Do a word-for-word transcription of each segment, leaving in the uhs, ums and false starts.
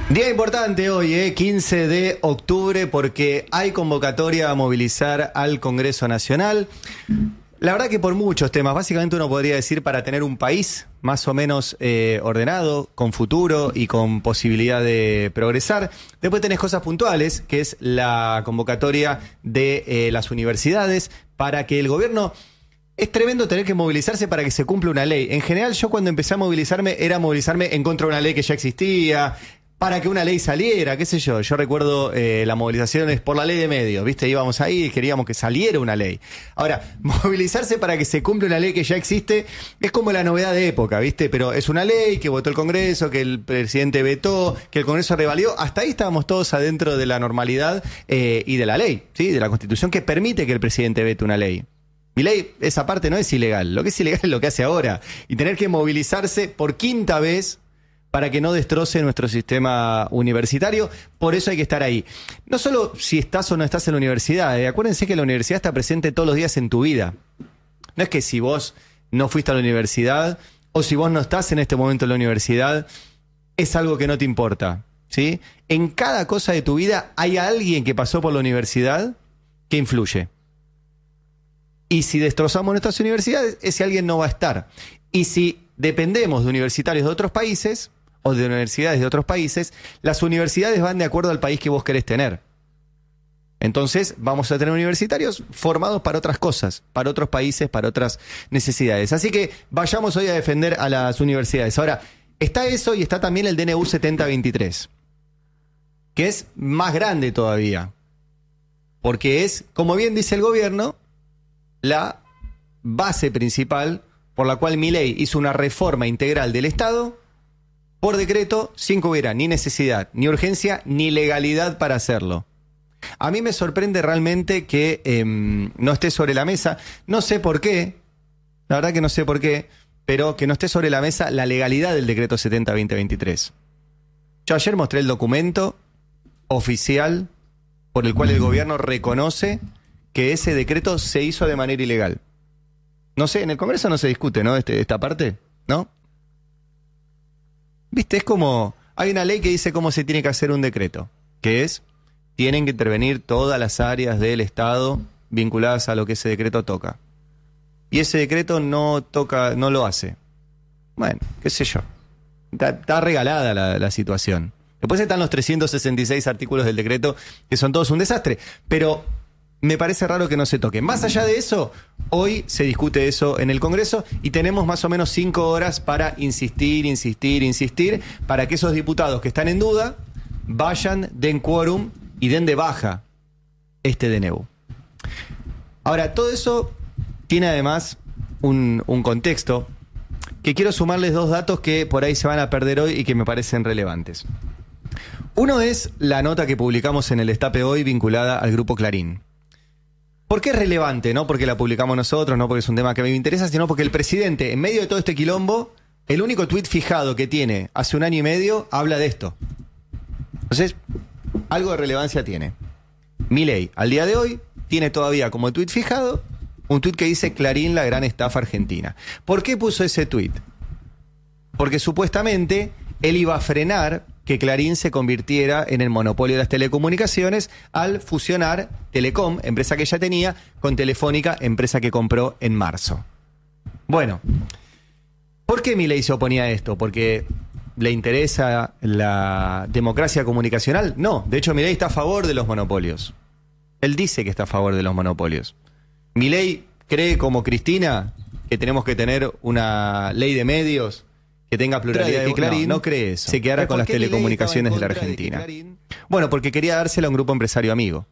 Día importante hoy, eh, quince de octubre, porque hay convocatoria a movilizar al Congreso Nacional. La verdad que por muchos temas, básicamente uno podría decir para tener un país más o menos eh, ordenado, con futuro y con posibilidad de progresar. Después tenés cosas puntuales, que es la convocatoria de eh, las universidades para que el gobierno... Es tremendo tener que movilizarse para que se cumpla una ley. En general, yo cuando empecé a movilizarme, era movilizarme en contra de una ley que ya existía, para que una ley saliera, qué sé yo. Yo recuerdo eh, las movilizaciones por la ley de medios, ¿viste? Íbamos ahí y queríamos que saliera una ley. Ahora, movilizarse para que se cumpla una ley que ya existe es como la novedad de época, ¿viste? Pero es una ley que votó el Congreso, que el presidente vetó, que el Congreso revalió. Hasta ahí estábamos todos adentro de la normalidad eh, y de la ley, ¿sí? De la Constitución que permite que el presidente vete una ley. Mi ley, esa parte no es ilegal. Lo que es ilegal es lo que hace ahora. Y tener que movilizarse por quinta vez para que no destroce nuestro sistema universitario. Por eso hay que estar ahí. No solo si estás o no estás en la universidad. Eh. Acuérdense que la universidad está presente todos los días en tu vida. No es que si vos no fuiste a la universidad o si vos no estás en este momento en la universidad, es algo que no te importa, ¿sí? En cada cosa de tu vida hay alguien que pasó por la universidad que influye. Y si destrozamos nuestras universidades, ese alguien no va a estar. Y si dependemos de universitarios de otros países o de universidades de otros países, las universidades van de acuerdo al país que vos querés tener. Entonces vamos a tener universitarios formados para otras cosas, para otros países, para otras necesidades. Así que vayamos hoy a defender a las universidades. Ahora, está eso y está también el D N U setenta veintitrés, que es más grande todavía. Porque es, como bien dice el gobierno, la base principal por la cual Milei hizo una reforma integral del Estado por decreto sin que hubiera ni necesidad, ni urgencia, ni legalidad para hacerlo. A mí me sorprende realmente que eh, no esté sobre la mesa. No sé por qué, la verdad que no sé por qué, pero que no esté sobre la mesa la legalidad del decreto setenta barra veinte veintitrés. Yo ayer mostré el documento oficial por el cual el gobierno reconoce que ese decreto se hizo de manera ilegal. No sé, en el Congreso no se discute, ¿no? Este, esta parte, ¿no? Viste, es como... Hay una ley que dice cómo se tiene que hacer un decreto, que es, tienen que intervenir todas las áreas del Estado vinculadas a lo que ese decreto toca. Y ese decreto no toca, no lo hace. Bueno, qué sé yo. Está, está regalada la, la situación. Después están los trescientos sesenta y seis artículos del decreto, que son todos un desastre, pero... Me parece raro que no se toque. Más allá de eso, hoy se discute eso en el Congreso y tenemos más o menos cinco horas para insistir, insistir, insistir, para que esos diputados que están en duda vayan, den quórum y den de baja este D N U. Ahora, todo eso tiene además un, un contexto que quiero sumarles dos datos que por ahí se van a perder hoy y que me parecen relevantes. Uno es la nota que publicamos en el Destape hoy vinculada al Grupo Clarín. ¿Por qué es relevante? No porque la publicamos nosotros, no porque es un tema que a mí me interesa, sino porque el presidente, en medio de todo este quilombo, el único tuit fijado que tiene hace un año y medio, habla de esto. Entonces, algo de relevancia tiene. Milei, al día de hoy, tiene todavía como tuit fijado un tuit que dice Clarín, la gran estafa argentina. ¿Por qué puso ese tuit? Porque supuestamente él iba a frenar que Clarín se convirtiera en el monopolio de las telecomunicaciones al fusionar Telecom, empresa que ya tenía, con Telefónica, empresa que compró en marzo. Bueno, ¿por qué Milei se oponía a esto? ¿Porque le interesa la democracia comunicacional? No, de hecho Milei está a favor de los monopolios. Él dice que está a favor de los monopolios. Milei cree, como Cristina, que tenemos que tener una ley de medios que tenga pluralidad de... Clarín no, no cree eso. Se quedará con las telecomunicaciones de la Argentina. De bueno, porque quería dársela a un grupo empresario amigo,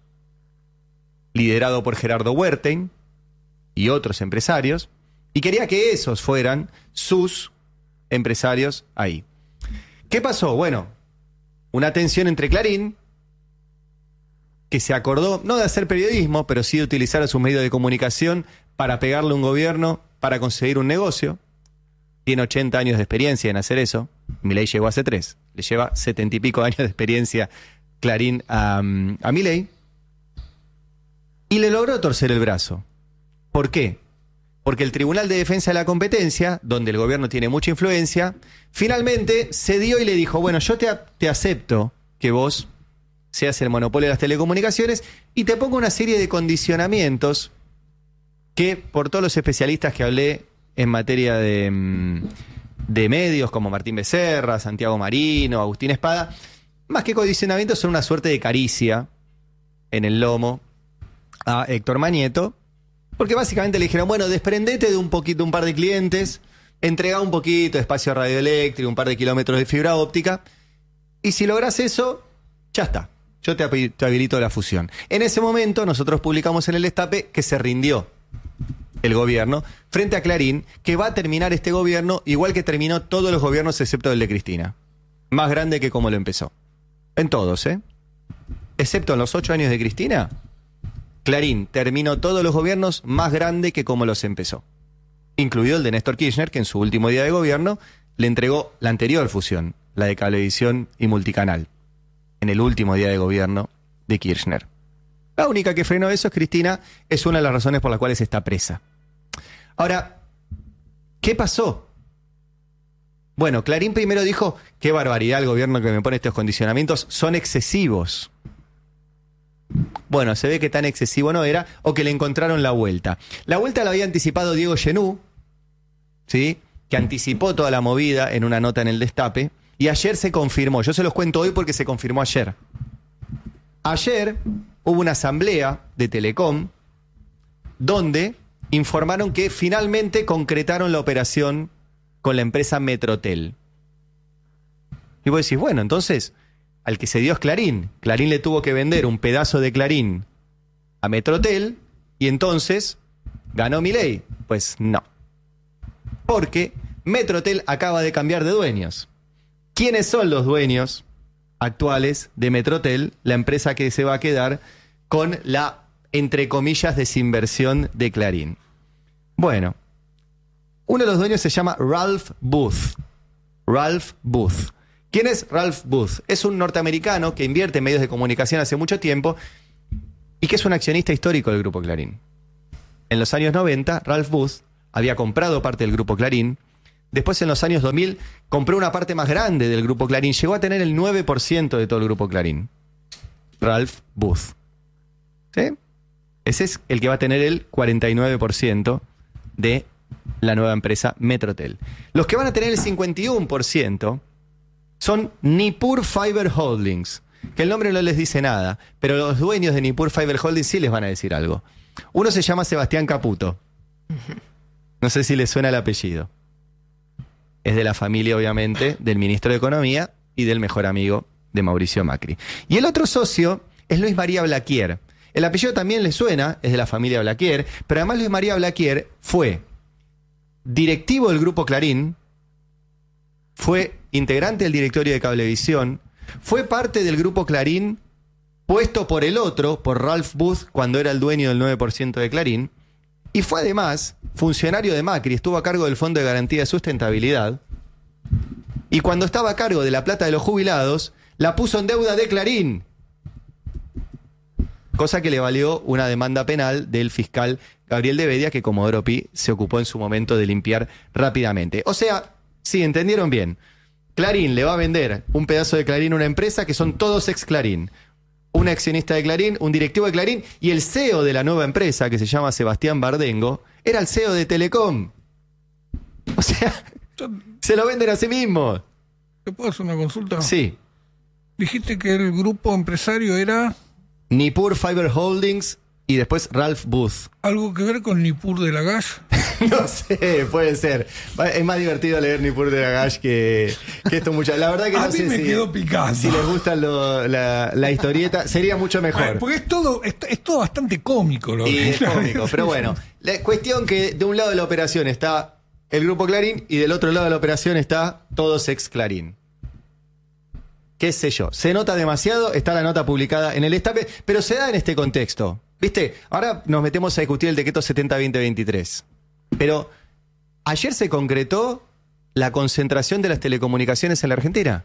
liderado por Gerardo Wertheim y otros empresarios, y quería que esos fueran sus empresarios ahí. ¿Qué pasó? Bueno, una tensión entre Clarín, que se acordó, no de hacer periodismo, pero sí de utilizar a sus medios de comunicación para pegarle a un gobierno, para conseguir un negocio. Tiene ochenta años de experiencia en hacer eso. Milei llegó hace tres. Le lleva setenta y pico años de experiencia Clarín a, a Milei. Y le logró torcer el brazo. ¿Por qué? porque el Tribunal de Defensa de la Competencia, donde el gobierno tiene mucha influencia, finalmente cedió y le dijo, bueno, yo te, te acepto que vos seas el monopolio de las telecomunicaciones y te pongo una serie de condicionamientos que, por todos los especialistas que hablé en materia de, de medios, como Martín Becerra, Santiago Marino, Agustín Espada, más que condicionamientos son una suerte de caricia en el lomo a Héctor Manieto, porque básicamente le dijeron, bueno, desprendete de un poquito, un par de clientes, entrega un poquito de espacio radioeléctrico, un par de kilómetros de fibra óptica, y si logras eso, ya está, yo te, te habilito la fusión. En ese momento nosotros publicamos en el Destape que se rindió el gobierno frente a Clarín, que va a terminar este gobierno igual que terminó todos los gobiernos excepto el de Cristina. Más grande que como lo empezó. En todos, ¿eh? Excepto en los ocho años de Cristina, Clarín terminó todos los gobiernos más grande que como los empezó. Incluido el de Néstor Kirchner, que en su último día de gobierno le entregó la anterior fusión, la de Cablevisión y Multicanal, en el último día de gobierno de Kirchner. La única que frenó eso es Cristina, es una de las razones por las cuales está presa. Ahora, ¿qué pasó? Bueno, Clarín primero dijo, qué barbaridad el gobierno que me pone estos condicionamientos, son excesivos. Bueno, se ve que tan excesivo no era, o que le encontraron la vuelta. La vuelta la había anticipado Diego Genú, ¿sí?, que anticipó toda la movida en una nota en el Destape, y ayer se confirmó. Yo se los cuento hoy porque se confirmó ayer. Ayer hubo una asamblea de Telecom donde informaron que finalmente concretaron la operación con la empresa Metrotel. Y vos decís, bueno, entonces, al que se dio es Clarín. Clarín le tuvo que vender un pedazo de Clarín a Metrotel y entonces ganó Milei. Pues no. Porque Metrotel acaba de cambiar de dueños. ¿Quiénes son los dueños actuales de Metrotel? La empresa que se va a quedar con la, entre comillas, desinversión de Clarín. Bueno, uno de los dueños se llama Ralph Booth. Ralph Booth. ¿Quién es Ralph Booth? Es un norteamericano que invierte en medios de comunicación hace mucho tiempo y que es un accionista histórico del Grupo Clarín. En los años noventa, Ralph Booth había comprado parte del Grupo Clarín. Después, en los años dos mil, compró una parte más grande del Grupo Clarín. Llegó a tener el nueve por ciento de todo el Grupo Clarín. Ralph Booth. ¿Sí? Ese es el que va a tener el cuarenta y nueve por ciento de la nueva empresa Metrotel. Los que van a tener el cincuenta y uno por ciento son Nippur Fiber Holdings, que el nombre no les dice nada, pero los dueños de Nippur Fiber Holdings sí les van a decir algo. Uno se llama Sebastián Caputo. No sé si les suena el apellido. Es de la familia, obviamente, del ministro de Economía y del mejor amigo de Mauricio Macri. Y el otro socio es Luis María Blaquier. El apellido también le suena, es de la familia Blaquier, pero además Luis María Blaquier fue directivo del Grupo Clarín, fue integrante del directorio de Cablevisión, fue parte del Grupo Clarín puesto por el otro, por Ralph Booth, cuando era el dueño del nueve por ciento de Clarín, y fue además funcionario de Macri, estuvo a cargo del Fondo de Garantía de Sustentabilidad, y cuando estaba a cargo de la plata de los jubilados, la puso en deuda de Clarín, cosa que le valió una demanda penal del fiscal Gabriel de Bedia, que Comodoro Pi se ocupó en su momento de limpiar rápidamente. O sea, sí, entendieron bien. Clarín le va a vender un pedazo de Clarín a una empresa que son todos ex Clarín. Un accionista de Clarín, un directivo de Clarín, y el C E O de la nueva empresa, que se llama Sebastián Bardengo, era el C E O de Telecom. O sea, se lo venden a sí mismos. ¿Te puedo hacer una consulta? Sí. Dijiste que el grupo empresario era... Nippur Fiber Holdings y después Ralph Booth. ¿Algo que ver con Nippur de Lagash? No sé, puede ser. Es más divertido leer Nippur de Lagash que, que esto mucho. La verdad que a no mí sé me si, quedó picando. Si les gusta lo, la, la historieta, sería mucho mejor. Bueno, porque es todo, es, es todo bastante cómico. Lo y que... es cómico, pero bueno. La cuestión que de un lado de la operación está el Grupo Clarín y del otro lado de la operación está todos ex Clarín. Qué sé yo, se nota demasiado, está la nota publicada en el Destape, pero se da en este contexto. ¿Viste? Ahora nos metemos a discutir el decreto setenta veinte veintitrés. Pero ayer se concretó la concentración de las telecomunicaciones en la Argentina,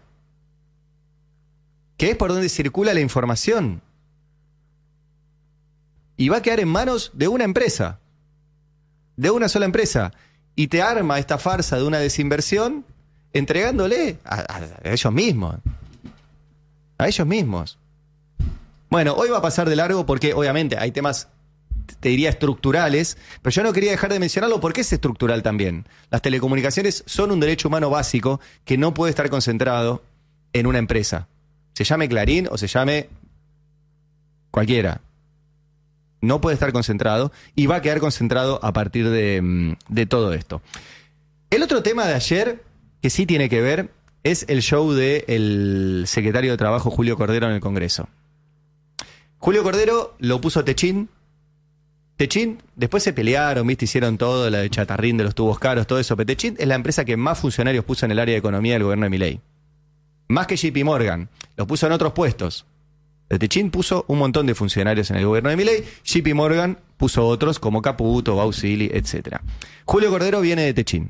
que es por donde circula la información. Y va a quedar en manos de una empresa. de una sola empresa y te arma esta farsa de una desinversión entregándole a, a, a ellos mismos. A ellos mismos. Bueno, hoy va a pasar de largo porque obviamente hay temas, te diría, estructurales, pero yo no quería dejar de mencionarlo porque es estructural también. Las telecomunicaciones son un derecho humano básico que no puede estar concentrado en una empresa. Se llame Clarín o se llame cualquiera. No puede estar concentrado y va a quedar concentrado a partir de, de todo esto. El otro tema de ayer, que sí tiene que ver, es el show del secretario de Trabajo Julio Cordero en el Congreso. Julio Cordero lo puso Techín. Techín, después se pelearon, ¿viste? Hicieron todo, la de Chatarrín, de los tubos caros, todo eso. Pero Techín es la empresa que más funcionarios puso en el área de economía del gobierno de Milei. Más que J P Morgan. Los puso en otros puestos. Techín puso un montón de funcionarios en el gobierno de Milei. J P Morgan puso otros como Caputo, Bausili, etcétera. Julio Cordero viene de Techín.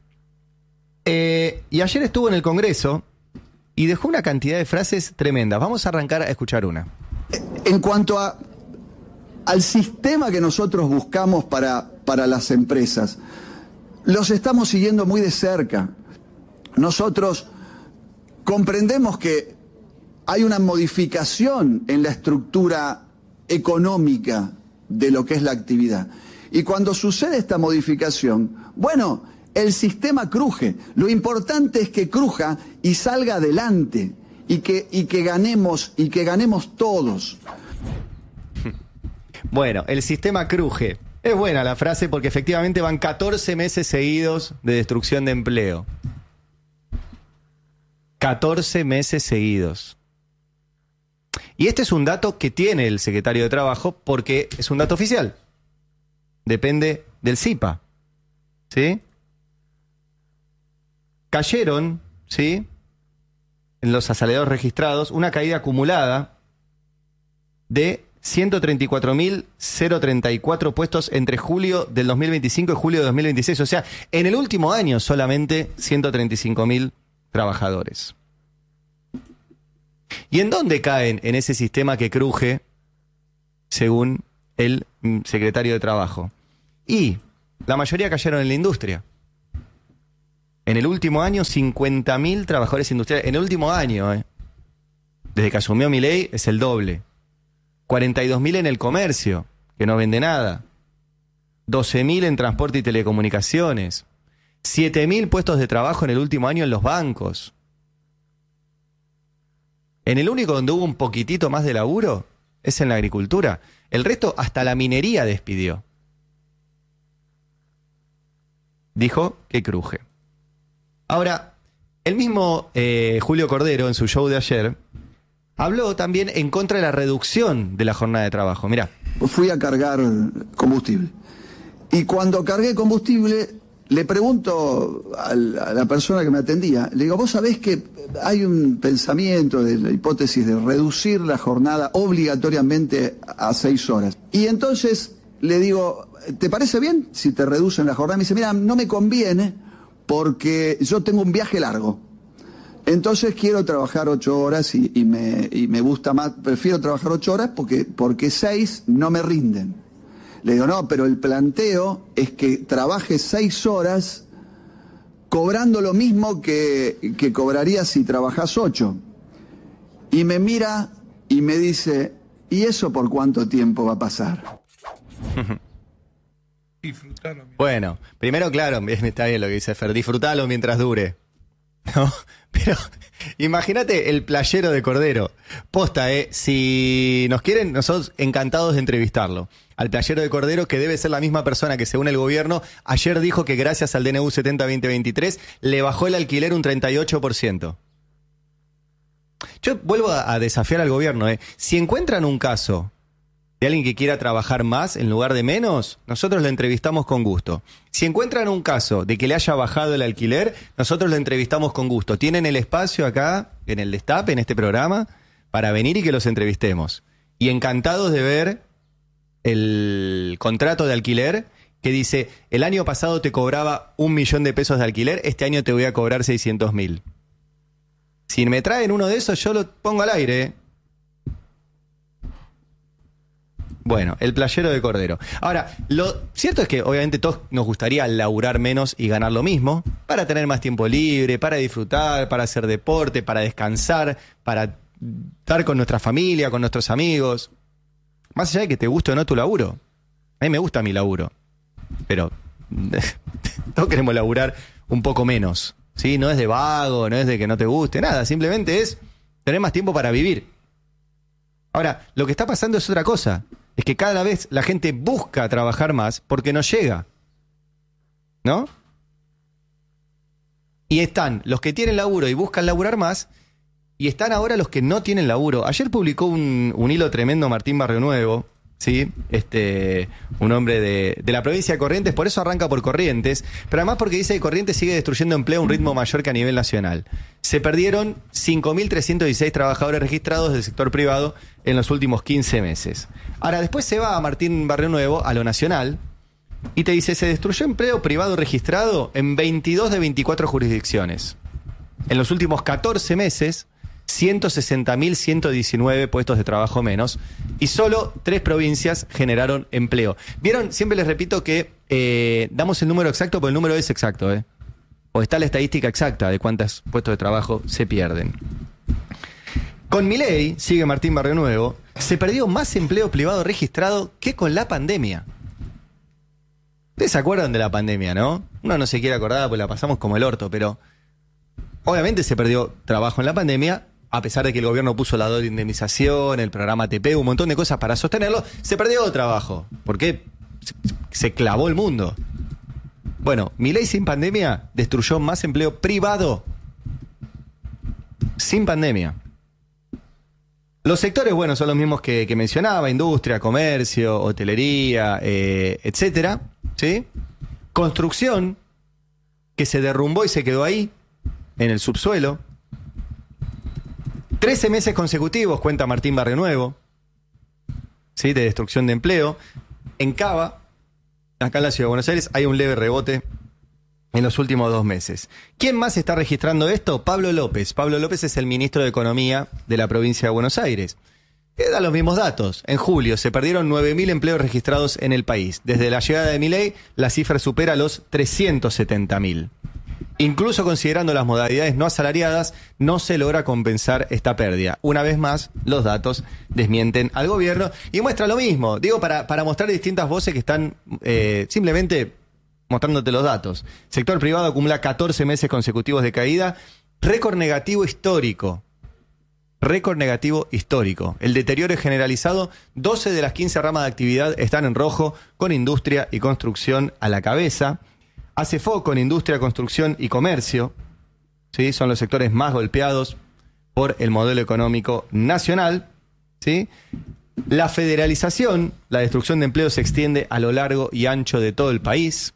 Eh, y ayer estuvo en el Congreso y dejó una cantidad de frases tremendas. Vamos a arrancar a escuchar una. En cuanto a, al sistema que nosotros buscamos para, para las empresas, los estamos siguiendo muy de cerca. Nosotros comprendemos que hay una modificación en la estructura económica de lo que es la actividad. Y cuando sucede esta modificación, bueno, el sistema cruje. Lo importante es que cruja y salga adelante y que, y que ganemos, y que ganemos todos. Bueno, el sistema cruje. Es buena la frase porque efectivamente van catorce meses seguidos de destrucción de empleo. catorce meses seguidos. Y este es un dato que tiene el secretario de Trabajo porque es un dato oficial. Depende del C I P A. ¿Sí? Cayeron, ¿sí?, en los asalariados registrados una caída acumulada de ciento treinta y cuatro mil treinta y cuatro puestos entre julio del dos mil veinticinco y julio de dos mil veintiséis. O sea, en el último año solamente ciento treinta y cinco mil trabajadores. ¿Y en dónde caen en ese sistema que cruje, según el secretario de Trabajo? Y la mayoría cayeron en la industria. En el último año, cincuenta mil trabajadores industriales. En el último año, eh. desde que asumió Milei, es el doble. cuarenta y dos mil en el comercio, que no vende nada. doce mil en transporte y telecomunicaciones. siete mil puestos de trabajo en el último año en los bancos. En el único donde hubo un poquitito más de laburo es en la agricultura. El resto, hasta la minería despidió. Dijo que cruje. Ahora, el mismo eh, Julio Cordero, en su show de ayer, habló también en contra de la reducción de la jornada de trabajo. Mirá. Fui a cargar combustible. Y cuando cargué combustible, le pregunto a la persona que me atendía, le digo, ¿vos sabés que hay un pensamiento de la hipótesis de reducir la jornada obligatoriamente a seis horas? Y entonces le digo, ¿te parece bien si te reducen la jornada? Me dice, mira, no me conviene porque yo tengo un viaje largo. Entonces quiero trabajar ocho horas y, y, me, y me gusta más, prefiero trabajar ocho horas porque, porque seis no me rinden. Le digo, no, pero el planteo es que trabajes seis horas cobrando lo mismo que, que cobrarías si trabajas ocho. Y me mira y me dice, ¿y eso por cuánto tiempo va a pasar? Disfrutalo. Bueno, primero, claro, está bien lo que dice Fer, disfrutalo mientras dure. ¿No? Pero imagínate el playero de Cordero. Posta, eh, si nos quieren, nosotros encantados de entrevistarlo. Al playero de Cordero, que debe ser la misma persona que, según el gobierno, ayer dijo que gracias al D N U setenta veinte veintitrés le bajó el alquiler un treinta y ocho por ciento. Yo vuelvo a, a desafiar al gobierno. Eh. Si encuentran un caso de alguien que quiera trabajar más en lugar de menos, nosotros lo entrevistamos con gusto. Si encuentran un caso de que le haya bajado el alquiler, nosotros lo entrevistamos con gusto. Tienen el espacio acá, en el Destape, en este programa, para venir y que los entrevistemos. Y encantados de ver el contrato de alquiler que dice, el año pasado te cobraba un millón de pesos de alquiler, este año te voy a cobrar seiscientos mil. Si me traen uno de esos, yo lo pongo al aire, ¿eh? Bueno, el playero de Cordero. Ahora, lo cierto es que obviamente todos nos gustaría laburar menos y ganar lo mismo, para tener más tiempo libre, para disfrutar, para hacer deporte, para descansar, para estar con nuestra familia, con nuestros amigos. Más allá de que te guste o no tu laburo. A mí me gusta mi laburo, pero todos queremos laburar un poco menos, ¿sí? No es de vago, no es de que no te guste, nada, simplemente es tener más tiempo para vivir. Ahora, lo que está pasando es otra cosa. Es que cada vez la gente busca trabajar más porque no llega. ¿No? Y están los que tienen laburo y buscan laburar más, y están ahora los que no tienen laburo. Ayer publicó un, un hilo tremendo Martín Barrionuevo, ¿sí? Este, un hombre de, de la provincia de Corrientes, por eso arranca por Corrientes, pero además porque dice que Corrientes sigue destruyendo empleo a un ritmo mayor que a nivel nacional. Se perdieron cinco mil trescientos dieciséis trabajadores registrados del sector privado en los últimos quince meses. Ahora, después se va a Martín Barrionuevo, a lo nacional, y te dice, se destruyó empleo privado registrado en veintidós de veinticuatro jurisdicciones. En los últimos catorce meses, ciento sesenta mil ciento diecinueve puestos de trabajo menos, y solo tres provincias generaron empleo. ¿Vieron? Siempre les repito que eh, damos el número exacto, porque el número es exacto, ¿eh? O está la estadística exacta de cuántos puestos de trabajo se pierden. Con Milei, sigue Martín Barrionuevo, se perdió más empleo privado registrado que con la pandemia. Ustedes se acuerdan de la pandemia, ¿no? Uno no se quiere acordar porque la pasamos como el orto, pero obviamente se perdió trabajo en la pandemia, a pesar de que el gobierno puso la doble indemnización, el programa A T P, un montón de cosas para sostenerlo, se perdió trabajo. ¿Por qué? Se, se clavó el mundo. Bueno, Milei sin pandemia destruyó más empleo privado. Sin pandemia. Los sectores, bueno, son los mismos que, que mencionaba: industria, comercio, hotelería, eh, etcétera, ¿sí? Construcción, que se derrumbó y se quedó ahí, en el subsuelo. trece meses consecutivos, cuenta Martín Barrionuevo, ¿sí? De destrucción de empleo. En Cava, acá en la Ciudad de Buenos Aires, hay un leve rebote en los últimos dos meses. ¿Quién más está registrando esto? Pablo López. Pablo López es el ministro de Economía de la provincia de Buenos Aires. Que da los mismos datos. En julio se perdieron nueve mil empleos registrados en el país. Desde la llegada de Milei, la cifra supera los trescientos setenta mil. Incluso considerando las modalidades no asalariadas, no se logra compensar esta pérdida. Una vez más, los datos desmienten al gobierno y muestra lo mismo. Digo, para, para mostrar distintas voces que están eh, simplemente mostrándote los datos. Sector privado acumula catorce meses consecutivos de caída. Récord negativo histórico. Récord negativo histórico. El deterioro es generalizado. doce de las quince ramas de actividad están en rojo, con industria y construcción a la cabeza. Hace foco en industria, construcción y comercio. ¿Sí? Son los sectores más golpeados por el modelo económico nacional. ¿Sí? La federalización, la destrucción de empleo se extiende a lo largo y ancho de todo el país.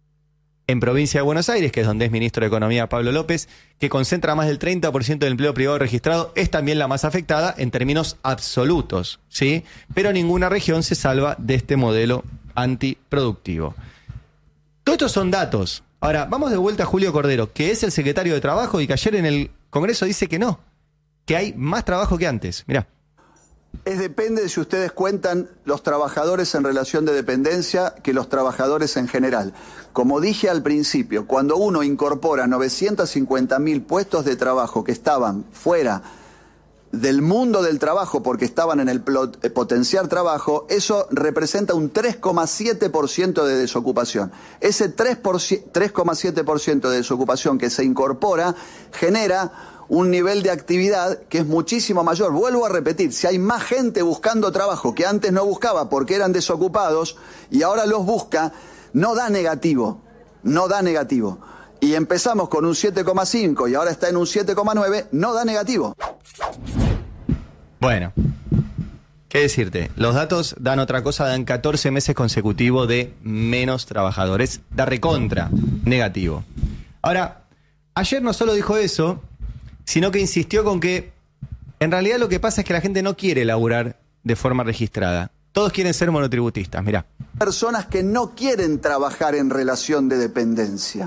En provincia de Buenos Aires, que es donde es ministro de Economía Pablo López, que concentra más del treinta por ciento del empleo privado registrado, es también la más afectada en términos absolutos, ¿sí? Pero ninguna región se salva de este modelo antiproductivo. Todos estos son datos. Ahora, vamos de vuelta a Julio Cordero, que es el secretario de Trabajo y que ayer en el Congreso dice que no, que hay más trabajo que antes. Mirá. Es depende de si ustedes cuentan los trabajadores en relación de dependencia que los trabajadores en general. Como dije al principio, cuando uno incorpora novecientos cincuenta mil puestos de trabajo que estaban fuera del mundo del trabajo porque estaban en el potenciar trabajo, eso representa un tres coma siete por ciento de desocupación. Ese tres coma siete por ciento de desocupación que se incorpora genera un nivel de actividad que es muchísimo mayor. Vuelvo a repetir, si hay más gente buscando trabajo que antes no buscaba porque eran desocupados y ahora los busca, no da negativo, no da negativo. Y empezamos con un siete coma cinco y ahora está en un siete coma nueve, no da negativo. Bueno, ¿qué decirte? Los datos dan otra cosa, dan catorce meses consecutivos de menos trabajadores, da recontra negativo. Ahora, ayer no solo dijo eso, sino que insistió con que en realidad lo que pasa es que la gente no quiere laburar de forma registrada. Todos quieren ser monotributistas, mirá. Personas que no quieren trabajar en relación de dependencia.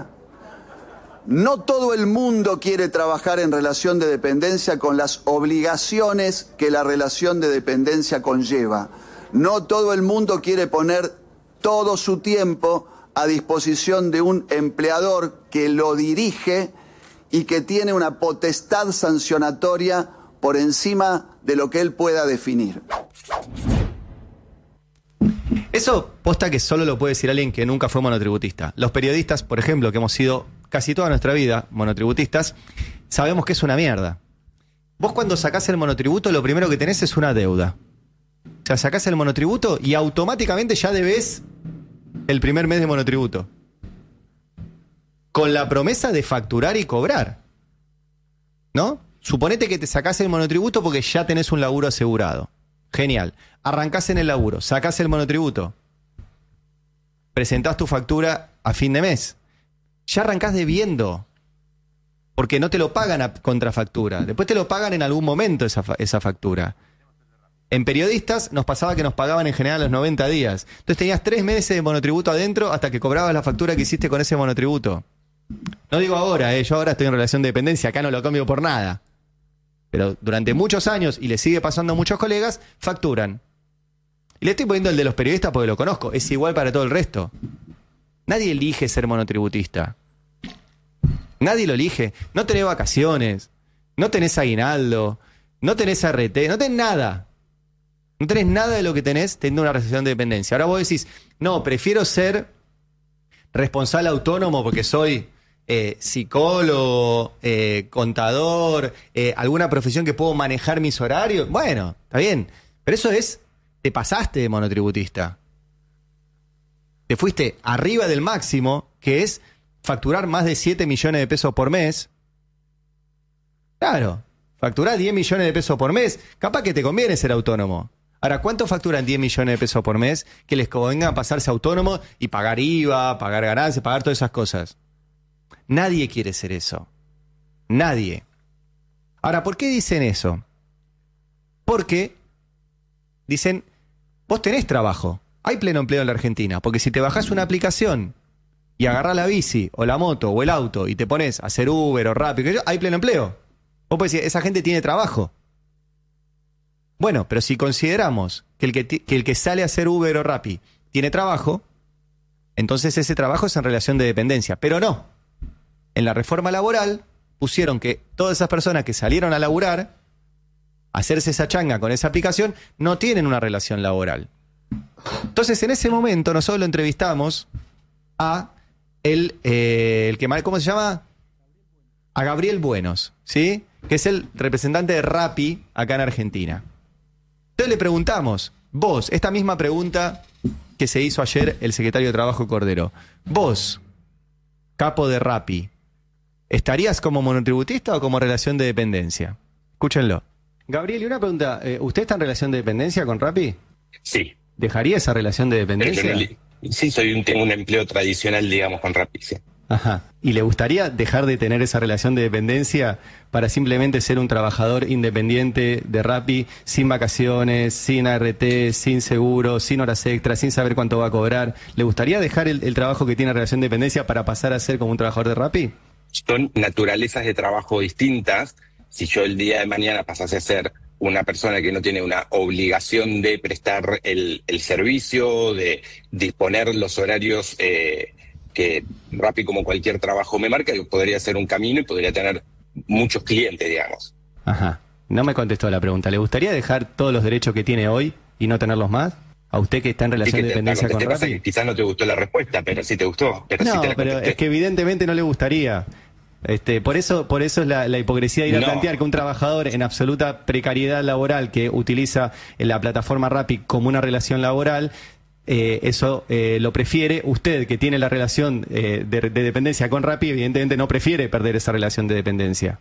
No todo el mundo quiere trabajar en relación de dependencia con las obligaciones que la relación de dependencia conlleva. No todo el mundo quiere poner todo su tiempo a disposición de un empleador que lo dirige y que tiene una potestad sancionatoria por encima de lo que él pueda definir. Eso posta que solo lo puede decir alguien que nunca fue monotributista. Los periodistas, por ejemplo, que hemos sido casi toda nuestra vida monotributistas, sabemos que es una mierda. Vos cuando sacás el monotributo, lo primero que tenés es una deuda. O sea, sacás el monotributo y automáticamente ya debés el primer mes de monotributo. Con la promesa de facturar y cobrar. ¿No? Suponete que te sacás el monotributo porque ya tenés un laburo asegurado. Genial. Arrancás en el laburo, sacás el monotributo. Presentás tu factura a fin de mes. Ya arrancás debiendo. Porque no te lo pagan a contrafactura. Después te lo pagan en algún momento esa, fa- esa factura. En periodistas nos pasaba que nos pagaban en general los noventa días. Entonces tenías tres meses de monotributo adentro hasta que cobrabas la factura que hiciste con ese monotributo. No digo ahora, eh, yo ahora estoy en relación de dependencia, acá no lo cambio por nada. Pero durante muchos años, y le sigue pasando a muchos colegas, facturan. Y le estoy poniendo el de los periodistas porque lo conozco, es igual para todo el resto. Nadie elige ser monotributista. Nadie lo elige. No tenés vacaciones, no tenés aguinaldo, no tenés R T, no tenés nada. No tenés nada de lo que tenés teniendo una relación de dependencia. Ahora vos decís, no, prefiero ser responsable autónomo porque soy eh, psicólogo, eh, contador, eh, alguna profesión que puedo manejar mis horarios. Bueno, está bien. Pero eso es, te pasaste de monotributista. Te fuiste arriba del máximo, que es facturar más de siete millones de pesos por mes. Claro, facturar diez millones de pesos por mes. Capaz que te conviene ser autónomo. Ahora, ¿cuánto facturan diez millones de pesos por mes que les convenga pasarse autónomo y pagar I V A, pagar ganancias, pagar todas esas cosas? Nadie quiere ser eso. Nadie. Ahora, ¿por qué dicen eso? Porque dicen, vos tenés trabajo, hay pleno empleo en la Argentina, porque si te bajás una aplicación y agarrás la bici o la moto o el auto y te pones a hacer Uber o Rappi, hay pleno empleo. Vos podés decir, esa gente tiene trabajo. Bueno, pero si consideramos que el que, que el que sale a hacer Uber o Rappi tiene trabajo, entonces ese trabajo es en relación de dependencia. Pero no. En la reforma laboral pusieron que todas esas personas que salieron a laburar, a hacerse esa changa con esa aplicación, no tienen una relación laboral. Entonces, en ese momento, nosotros lo entrevistamos a el, eh, el que, ¿cómo se llama? A Gabriel Buenos, ¿sí? Que es el representante de Rappi acá en Argentina. Entonces le preguntamos, vos, esta misma pregunta que se hizo ayer el secretario de Trabajo Cordero. Vos, capo de Rappi, ¿estarías como monotributista o como relación de dependencia? Escúchenlo. Gabriel, y una pregunta, ¿usted está en relación de dependencia con Rappi? Sí. ¿Dejaría esa relación de dependencia? No, sí, soy un, tengo un empleo tradicional, digamos, con Rappi, sí. Ajá. ¿Y le gustaría dejar de tener esa relación de dependencia para simplemente ser un trabajador independiente de Rappi, sin vacaciones, sin A R T, sin seguro, sin horas extras, sin saber cuánto va a cobrar? ¿Le gustaría dejar el, el trabajo que tiene relación de dependencia para pasar a ser como un trabajador de Rappi? Son naturalezas de trabajo distintas. Si yo el día de mañana pasase a ser una persona que no tiene una obligación de prestar el, el servicio, de disponer los horarios eh, que Rappi, como cualquier trabajo, me marca, podría ser un camino y podría tener muchos clientes, digamos. Ajá. No me contestó la pregunta. ¿Le gustaría dejar todos los derechos que tiene hoy y no tenerlos más? ¿A usted que está en relación de dependencia con Rappi? Quizás no te gustó la respuesta, pero sí te gustó. Pero no, sí te la pero es que evidentemente no le gustaría. Este, por eso, por eso es la, la hipocresía de ir a no. plantear que un trabajador en absoluta precariedad laboral que utiliza la plataforma Rappi como una relación laboral, eh, eso eh, lo prefiere. Usted, que tiene la relación eh, de, de dependencia con Rappi, evidentemente no prefiere perder esa relación de dependencia.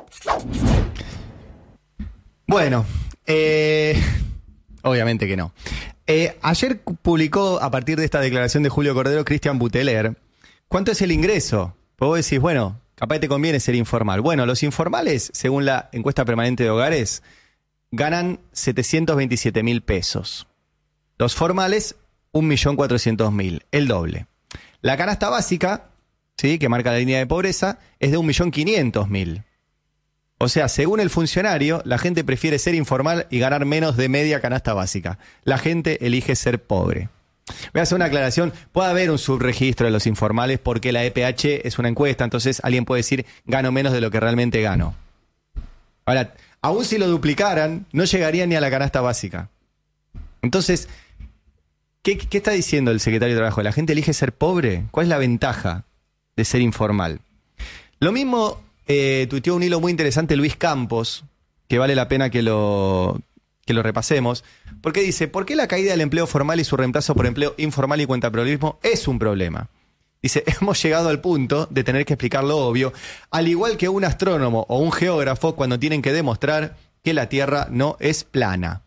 Bueno, eh, obviamente que no. Eh, ayer publicó, a partir de esta declaración de Julio Cordero, Cristian Buteler, ¿cuánto es el ingreso? Vos decís, bueno, capaz te conviene ser informal. Bueno, los informales, según la encuesta permanente de hogares, ganan setecientos veintisiete mil pesos. Los formales, un millón cuatrocientos mil, el doble. La canasta básica, ¿sí?, que marca la línea de pobreza, es de un millón quinientos mil. O sea, según el funcionario, la gente prefiere ser informal y ganar menos de media canasta básica. La gente elige ser pobre. Voy a hacer una aclaración. Puede haber un subregistro de los informales porque la E P H es una encuesta, entonces alguien puede decir gano menos de lo que realmente gano. Ahora, aún si lo duplicaran, no llegarían ni a la canasta básica. Entonces, ¿qué, qué está diciendo el secretario de Trabajo? ¿La gente elige ser pobre? ¿Cuál es la ventaja de ser informal? Lo mismo eh, tuiteó un hilo muy interesante Luis Campos, que vale la pena que lo, que lo repasemos, porque dice, ¿por qué la caída del empleo formal y su reemplazo por empleo informal y cuentapropismo es un problema? Dice, hemos llegado al punto de tener que explicar lo obvio, al igual que un astrónomo o un geógrafo cuando tienen que demostrar que la Tierra no es plana.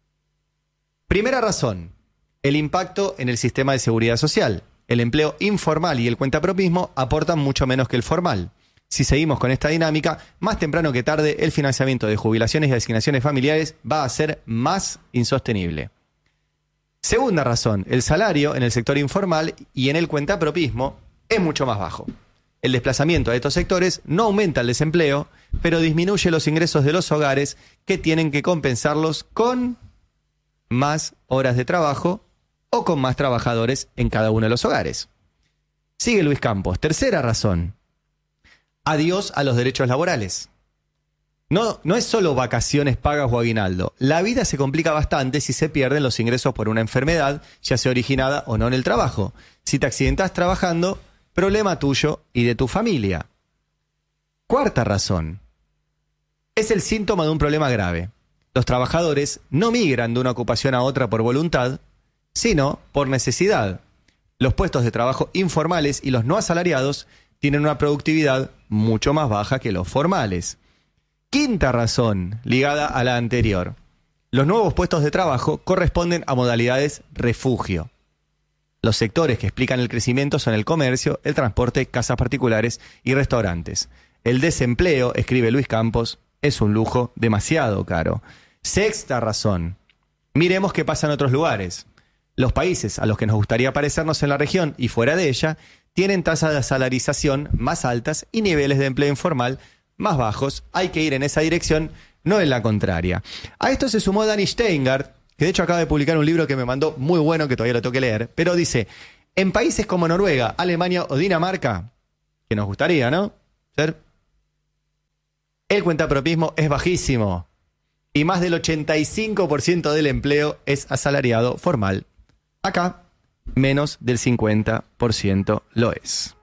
Primera razón, el impacto en el sistema de seguridad social. El empleo informal y el cuentapropismo aportan mucho menos que el formal. Si seguimos con esta dinámica, más temprano que tarde el financiamiento de jubilaciones y asignaciones familiares va a ser más insostenible. Segunda razón, el salario en el sector informal y en el cuentapropismo es mucho más bajo. El desplazamiento de estos sectores no aumenta el desempleo, pero disminuye los ingresos de los hogares que tienen que compensarlos con más horas de trabajo o con más trabajadores en cada uno de los hogares. Sigue Luis Campos. Tercera razón. Adiós a los derechos laborales. No, no es solo vacaciones pagas o aguinaldo. La vida se complica bastante si se pierden los ingresos por una enfermedad, ya sea originada o no en el trabajo. Si te accidentas trabajando, problema tuyo y de tu familia. Cuarta razón. Es el síntoma de un problema grave. Los trabajadores no migran de una ocupación a otra por voluntad, sino por necesidad. Los puestos de trabajo informales y los no asalariados tienen una productividad mucho más baja que los formales. Quinta razón, ligada a la anterior. Los nuevos puestos de trabajo corresponden a modalidades refugio. Los sectores que explican el crecimiento son el comercio, el transporte, casas particulares y restaurantes. El desempleo, escribe Luis Campos, es un lujo demasiado caro. Sexta razón. Miremos qué pasa en otros lugares. Los países a los que nos gustaría parecernos en la región y fuera de ella tienen tasas de salarización más altas y niveles de empleo informal más bajos. Hay que ir en esa dirección, no en la contraria. A esto se sumó Dani Steingart, que de hecho acaba de publicar un libro que me mandó muy bueno, que todavía lo tengo que leer, pero dice, en países como Noruega, Alemania o Dinamarca, que nos gustaría, ¿no? ¿Ser? El cuentapropismo es bajísimo y más del ochenta y cinco por ciento del empleo es asalariado formal. Acá, menos del cincuenta por ciento lo es.